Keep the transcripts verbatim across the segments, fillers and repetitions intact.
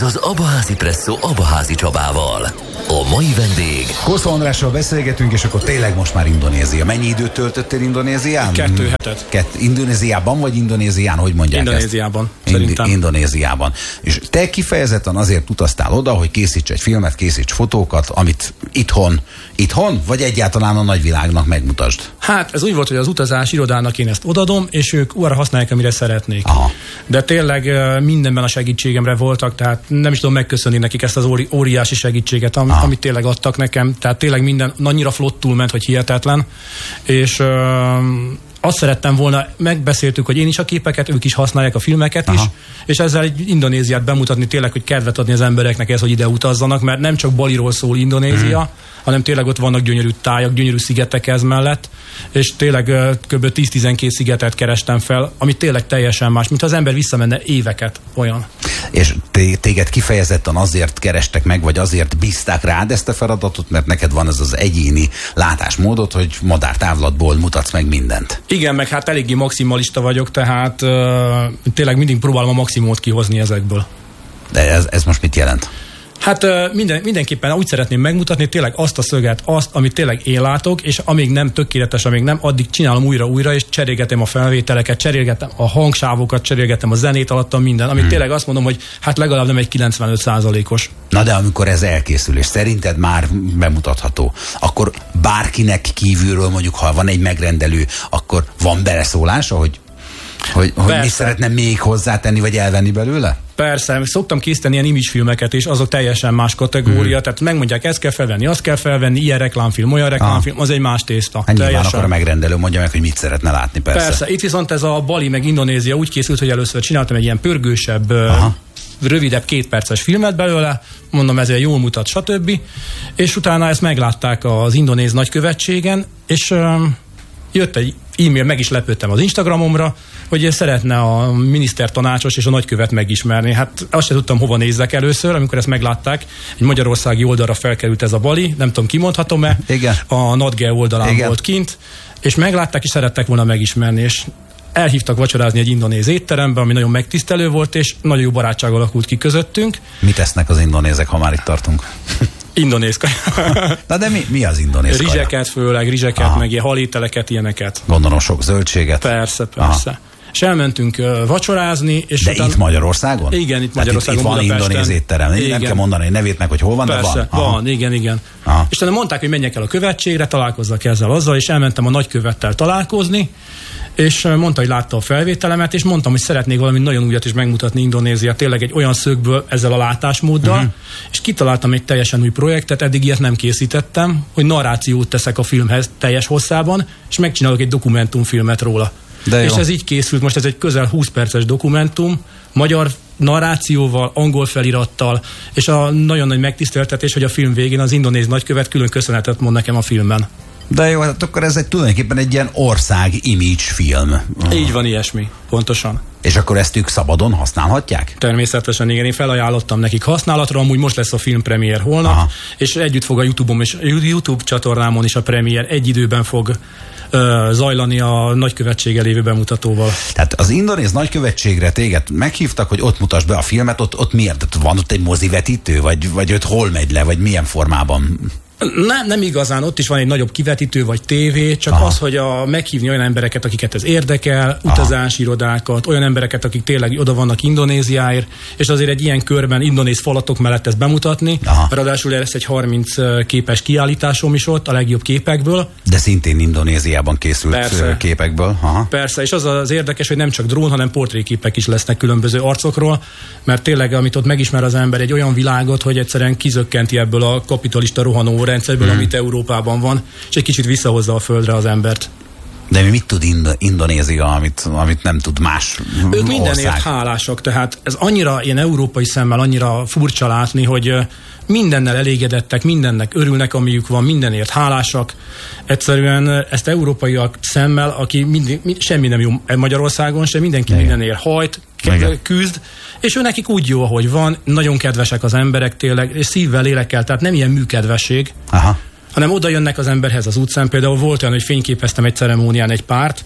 az Abaházi Presszó Abaházi Csabával. A mai vendég... Koszó Andrással beszélgetünk, és akkor tényleg most már Indonézia. Mennyi időt töltöttél Indonézián? Kettő hetet. Kett, Indonéziában vagy Indonézián? Hogy mondják Indonéziában, ezt? szerintem. Indonéziában. És te kifejezetten azért utaztál oda, hogy készíts egy filmet, készíts fotókat, amit itthon, itthon, vagy egyáltalán a nagyvilágnak megmutasd? Hát ez úgy volt, hogy az utazás irodának én ezt odadom, és ők arra használják, amire szeretnék. Aha. De tényleg mindenben a segítségemre voltak, tehát nem is tudom megköszönni nekik ezt az óri, óriási segítséget, am, amit tényleg adtak nekem. Tehát tényleg minden annyira flottul ment, hogy hihetetlen. És ö, azt szerettem volna, megbeszéltük, hogy én is a képeket, ők is használják a filmeket is, aha, és ezzel egy Indonéziát bemutatni, tényleg, hogy kedvet adni az embereknek ez, hogy ide utazzanak, mert nem csak Baliról szól Indonézia, hmm. hanem tényleg ott vannak gyönyörű tájak, gyönyörű szigetek ez mellett, és tényleg kb. tíz-tizenkét szigetet kerestem fel, ami tényleg teljesen más, mint az ember visszamenne éveket, olyan. És téged kifejezetten azért kerestek meg, vagy azért bízták rád ezt a feladatot, mert neked van ez az egyéni látásmódod, hogy madártávlatból mutatsz meg mindent. Igen, meg hát eléggé maximalista vagyok, tehát uh, tényleg mindig próbálom a maximumot kihozni ezekből. De ez, ez most mit jelent? Hát minden, mindenképpen úgy szeretném megmutatni tényleg azt a szöget, azt, amit tényleg én látok, és amíg nem tökéletes, amíg nem, addig csinálom újra-újra, és cserélgetem a felvételeket, cserélgetem a hangsávokat, cserélgetem a zenét alattam minden, amit hmm. tényleg azt mondom, hogy hát legalább nem egy kilencvenöt százalékos. Na de amikor ez elkészül, és szerinted már bemutatható, akkor bárkinek kívülről, mondjuk ha van egy megrendelő, akkor van beleszólása, hogy Hogy, hogy mi szeretne még hozzátenni, vagy elvenni belőle? Persze, szoktam készíteni ilyen image filmeket is, azok teljesen más kategória, mm. tehát megmondják, ezt kell felvenni, azt kell felvenni, ilyen reklámfilm, olyan reklámfilm, az egy más tészta. Hát nyilván akkor a megrendelő mondja meg, hogy mit szeretne látni, persze. Persze, itt viszont ez a Bali meg Indonézia úgy készült, hogy először csináltam egy ilyen pörgősebb, aha, rövidebb, kétperces filmet belőle, mondom, ezzel jól mutat, stb. És utána ezt meglátták az indonéz nagykövetségen, és um, jött egy e-mail, meg is lepődtem az Instagramomra, hogy szeretne a minisztertanácsos és a nagykövet megismerni. Hát azt sem tudtam, hova nézzek először, amikor ezt meglátták. Egy magyarországi oldalra felkerült ez a Bali, nem tudom, kimondhatom-e. Igen. A NatGeo oldalán, igen, volt kint, és meglátták, és szerettek volna megismerni, és elhívtak vacsorázni egy indonéz étterembe, ami nagyon megtisztelő volt, és nagyon jó barátság alakult ki közöttünk. Mit esznek az indonézek, ha már itt tartunk? Indonéz kaja. Na de mi, mi az indonéz kaja? Rizseket főleg, rizseket, aha, meg ilyen halételeket, ilyeneket. Gondolom sok zöldséget. Persze, persze. Aha. És elmentünk uh, vacsorázni. És de után... itt Magyarországon? Igen, itt Magyarországon. Itt, itt van indonéz étterem. Nem kell mondani, hogy nevét meg, hogy hol van, persze, de van. van, igen, igen. Aha. És utána mondták, hogy menjek el a követségre, találkozzak ezzel azzal, és elmentem a nagykövettel találkozni, és mondta, hogy látta a felvételemet, és mondtam, hogy szeretnék valami nagyon újat is megmutatni Indonézia, tényleg egy olyan szögből ezzel a látásmóddal, uh-huh, és kitaláltam egy teljesen új projektet, eddig ilyet nem készítettem, hogy narrációt teszek a filmhez teljes hosszában, és megcsinálok egy dokumentumfilmet róla. És ez így készült, most ez egy közel húsz perces dokumentum, magyar narrációval, angol felirattal, és a nagyon nagy megtiszteltetés, hogy a film végén az indonéz nagykövet külön köszönetet mond nekem a filmben. De jó, hát akkor ez egy tulajdonképpen egy ilyen ország image film. Így van, ilyesmi, pontosan. És akkor ezt ők szabadon használhatják? Természetesen, igen, én felajánlottam nekik használatra, amúgy most lesz a filmpremiér holnap, aha, és együtt fog a YouTube-om és YouTube csatornámon is a premiér egy időben fog uh, zajlani a nagykövetséggel lévő bemutatóval. Tehát az indonéz nagykövetségre téged meghívtak, hogy ott mutasd be a filmet, ott, ott miért? Van ott egy mozivetítő, vagy, vagy ott hol megy le, vagy milyen formában? Nem, nem igazán, ott is van egy nagyobb kivetítő vagy tévé, csak aha, az, hogy a, meghívni olyan embereket, akiket ez érdekel, utazásirodákat, olyan embereket, akik tényleg oda vannak Indonéziáért, és azért egy ilyen körben indonéz falatok mellett ezt bemutatni. Aha. Ráadásul lesz egy harminc képes kiállításom is ott, a legjobb képekből. De szintén Indonéziában készült, persze, képekből. Aha. Persze, és az az érdekes, hogy nem csak drón, hanem portréképek is lesznek különböző arcokról, mert tényleg, amit ott megismer az ember, egy olyan világot, hogy egyszerűen kizökkenti ebből a kapitalista rohanó rendszerből, hmm, amit Európában van, és egy kicsit visszahozza a földre az embert. De mi mit tud Ind- Indonézia, amit, amit nem tud más Ők ország? mindenért hálásak, tehát ez annyira ilyen európai szemmel annyira furcsa látni, hogy mindennel elégedettek, mindennek örülnek, amiük van, mindenért hálásak. Egyszerűen ezt európaiak szemmel, aki mind, mind, semmi nem jó Magyarországon, sem mindenki igen, mindenért hajt, ke- küzd, és ő nekik úgy jó, ahogy van, nagyon kedvesek az emberek tényleg, és szívvel, lélekkel, tehát nem ilyen műkedvesség, aha, hanem oda jönnek az emberhez az utcán. Például volt olyan, hogy fényképeztem egy ceremónián egy párt,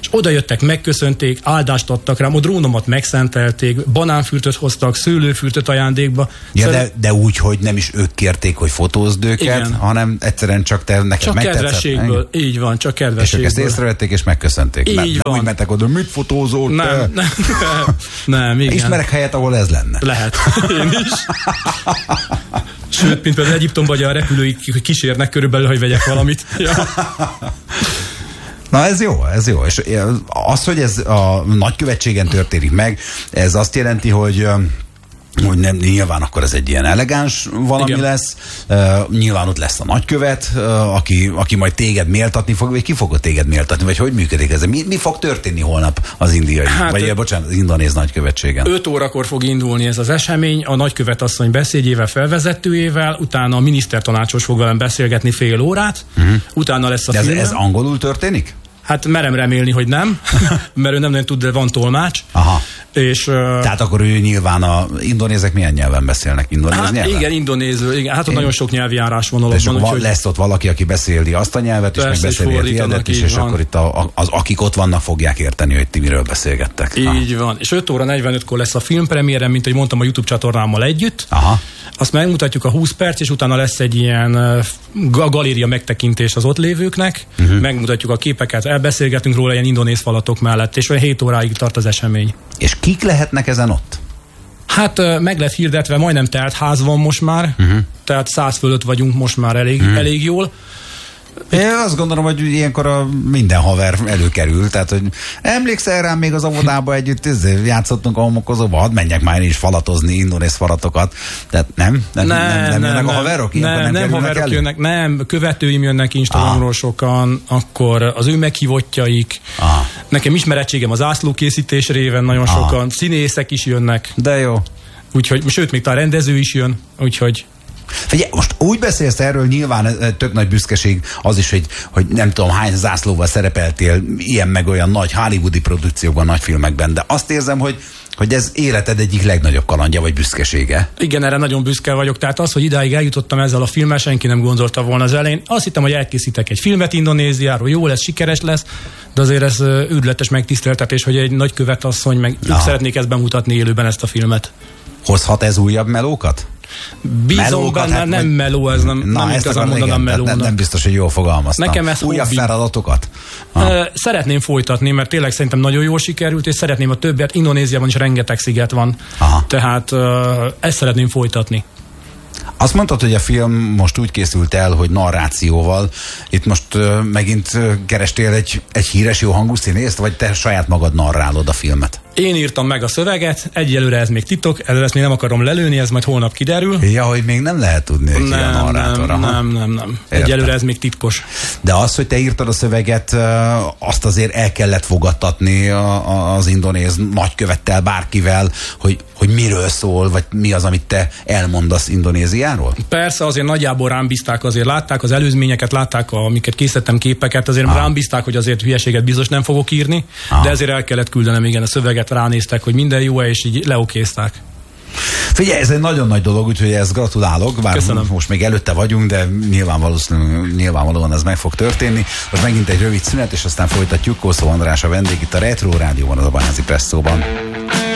és oda jöttek, megköszönték, áldást adtak rám, a drónomat megszentelték, banánfürtöt hoztak, szőlőfürtöt ajándékba. Ja, Szerint... de, de úgy, hogy nem is ők kérték, hogy fotózd őket, igen. hanem egyszerűen csak te neked csak megtetszett. Csak kedvességből, így van, csak kedvességből. És ők ezt észrevették és megköszönték. Így nem, van. nem úgy mentek oda, mit fotózol te? Nem, nem, nem, igen. Ismerek helyet, ahol ez lenne. Lehet, én is. Sőt, mint például Egyiptomban, hogy a repülőik kísérnek körülbelül, hogy vegyek valamit. Ja. Na ez jó, ez jó. És az, hogy ez a nagykövetségen történik meg, ez azt jelenti, hogy hogy nem, nyilván akkor ez egy ilyen elegáns valami igen. lesz. Uh, nyilván ott lesz a nagykövet, uh, aki, aki majd téged méltatni fog, vagy ki fog téged méltatni, vagy hogy működik ez? Mi, mi fog történni holnap az indiai, hát vagy ö... bocsánat, az indonéz nagykövetségen? öt órakor fog indulni ez az esemény, a nagykövet asszony beszédjével, felvezetőjével, utána a minisztertanácsos fog velem beszélgetni fél órát, uh-huh. utána lesz a De ez, film. ez angolul történik? Hát merem remélni, hogy nem, mert ő nem nagyon tud, de van tolmács. Aha. És, uh, Tehát akkor ő nyilván a indonézek milyen nyelven beszélnek? Indonéz hát nyelven? Igen, indonéző. Igen, hát ott nagyon sok nyelvjárás van alapban. És úgy, lesz ott valaki, aki beszéli azt a nyelvet, és meg beszéli a tiédet is, és van. Akkor itt a, az, akik ott vannak, fogják érteni, hogy ti miről beszélgettek. Így ha. van. És öt óra negyvenötkor lesz a filmpremiérem, mint ahogy mondtam, a YouTube csatornámmal együtt. Aha. Azt megmutatjuk a húsz perc, és utána lesz egy ilyen uh, galéria megtekintés az ott lévőknek. Uh-huh. Megmutatjuk a képeket, elbeszélgetünk róla ilyen indonéz falatok mellett, és olyan hét óráig tart az esemény. És kik lehetnek ezen ott? Hát uh, meg lett hirdetve, majdnem telt ház van most már, uh-huh. tehát száz fölött vagyunk most már elég, uh-huh. elég jól. Én azt gondolom, hogy ilyenkor a minden haver előkerül, tehát, hogy emlékszel rám még az óvodába együtt, játszottunk a homokozóba, hadd menjek már én is falatozni indonéz falatokat. Tehát nem? Nem, nem, nem, nem, nem jönnek nem, a haverok? Nem, nem, nem haverok elő? Jönnek, nem, követőim jönnek Instagramról sokan, akkor az ő meghívottjaik. Aha. Nekem ismerettségem az ászlókészítés réven nagyon Aha. sokan, színészek is jönnek. De jó. Úgyhogy, sőt, még talán rendező is jön, úgyhogy Figyelj, most úgy beszélsz erről, nyilván tök nagy büszkeség az is, hogy, hogy nem tudom hány zászlóval szerepeltél ilyen meg olyan nagy hollywoodi produkciókban, nagy filmekben, de azt érzem, hogy, hogy ez életed egyik legnagyobb kalandja, vagy büszkesége. Igen, erre nagyon büszke vagyok, tehát az, hogy idáig eljutottam ezzel a filmmel, senki nem gondolta volna az elején. Azt hittem, hogy elkészítek egy filmet Indonéziáról, jó lesz, sikeres lesz, de azért ez őrületes megtiszteltetés, hogy egy nagykövet asszony, meg ők szeretnék ezt bemutatni élőben, ezt a filmet. Hozhat ez újabb melókat? Bízom benne, hát, nem meló, ez nem, na, nem igazán mondanám melónak. Nem, nem biztos, hogy jól fogalmaztam. Nekem ez újabb hobbi. Feladatokat? Ha. Szeretném folytatni, mert tényleg szerintem nagyon jól sikerült, és szeretném a többet. Indonéziában is rengeteg sziget van. Aha. Tehát ezt szeretném folytatni. Azt mondtad, hogy a film most úgy készült el, hogy narrációval. Itt most uh, megint uh, kerestél egy, egy híres, jó hangú színészt, vagy te saját magad narrálod a filmet? Én írtam meg a szöveget, egyelőre ez még titok, előre ezt még nem akarom lelőni, ez majd holnap kiderül. Ja, hogy még nem lehet tudni, hogy nem, ki a narrátor. Nem, nem, nem, nem. Egyelőre ez még titkos. De az, hogy te írtad a szöveget, azt azért el kellett fogadtatni az indonéz nagykövettel, bárkivel, hogy, hogy miről szól, vagy mi az, amit te elmondasz Indonéziáról? Persze, azért nagyjából rám bízták, azért látták az előzményeket, látták, amiket készítettem képeket, azért ah. rám bízták, hogy azért hülyeséget biztos nem fogok írni, ah. de ezért el kellett küldenem igen a szöveget, ránéztek, hogy minden jó-e, és így leokézták. Figyelj, ez egy nagyon nagy dolog, úgyhogy ezt gratulálok, bár Köszönöm. Most még előtte vagyunk, de nyilvánvalóan, nyilvánvalóan ez meg fog történni. Most megint egy rövid szünet, és aztán folytatjuk. Kószó András a vendég itt a Retro Rádióban, az Abbaházi Presszóban.